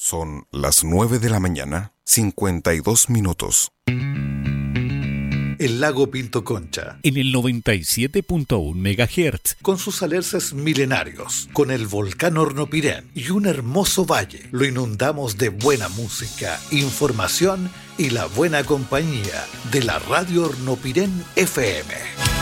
Son las 9 de la mañana, 52 minutos. El lago Pinto Concha, en el 97.1 MHz, con sus alerces milenarios, con el volcán Hornopirén y un hermoso valle, lo inundamos de buena música, información y la buena compañía de la radio Hornopirén FM.